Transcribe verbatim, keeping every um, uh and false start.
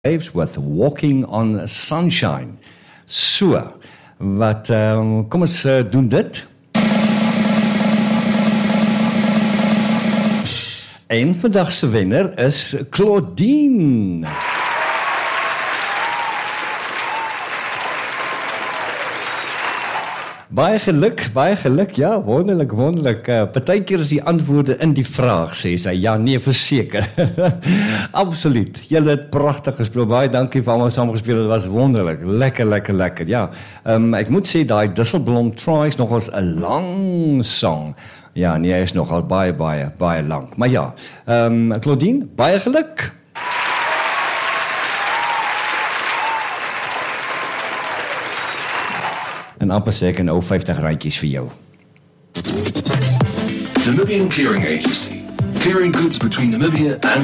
Waves with Walking on Sunshine. So, wat, um, kom ons uh, doen dit. En vandag se wenner is Claudine. Baie geluk, baie geluk, ja, wonderlik, wonderlik. Uh, Partykeer is die antwoorde in die vraag, sê sy. Ja, nee, verseker. Absoluut. Julle het pragtig gespeel. Baie dankie vir almal saam gespeel. Dit was wonderlik. Lekker, lekker, lekker. Ja, um, ek moet sê, daai Disselblom Try is nogals 'n lang song. Ja, nee, hy is nogal baie, baie, baie lang. Maar ja, um, Claudine, baie geluk. En amper sê ek 'n ou vyftig randjies vir jou. Namibian Clearing Agency. Clearing goods between Namibia and